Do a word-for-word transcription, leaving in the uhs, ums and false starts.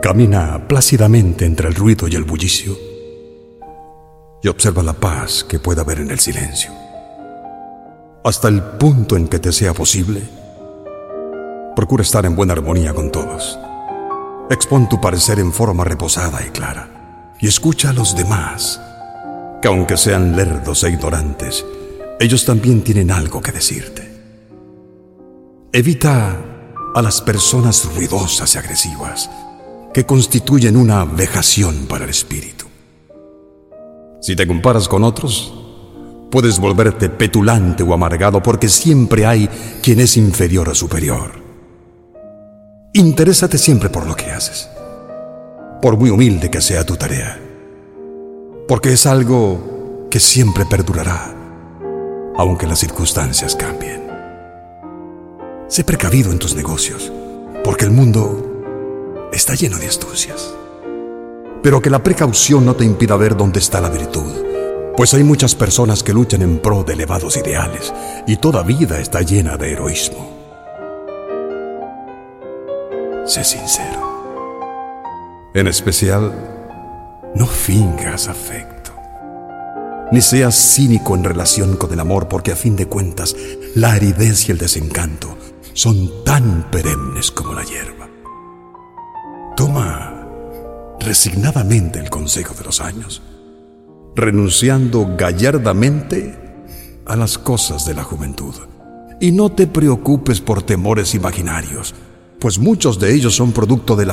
Camina plácidamente entre el ruido y el bullicio y observa la paz que puede haber en el silencio. Hasta el punto en que te sea posible, procura estar en buena armonía con todos. Expón tu parecer en forma reposada y clara y escucha a los demás, que aunque sean lerdos e ignorantes, ellos también tienen algo que decirte. Evita a las personas ruidosas y agresivas que constituyen una vejación para el espíritu. Si te comparas con otros, puedes volverte petulante o amargado porque siempre hay quien es inferior o superior. Interésate siempre por lo que haces, por muy humilde que sea tu tarea, porque es algo que siempre perdurará, aunque las circunstancias cambien. Sé precavido en tus negocios, porque el mundo está lleno de astucias. Pero que la precaución no te impida ver dónde está la virtud, pues hay muchas personas que luchan en pro de elevados ideales y toda vida está llena de heroísmo. Sé sincero. En especial, no fingas afecto, ni seas cínico en relación con el amor, porque a fin de cuentas, la aridez y el desencanto son tan perennes como la hierba. Toma resignadamente el consejo de los años, renunciando gallardamente a las cosas de la juventud. Y no te preocupes por temores imaginarios, pues muchos de ellos son producto de la